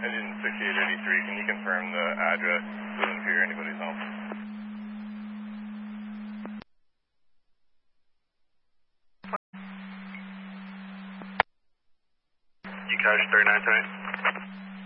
Engine 6883, can you confirm the address? Doesn't appear anybody's home. You cash 39 tonight?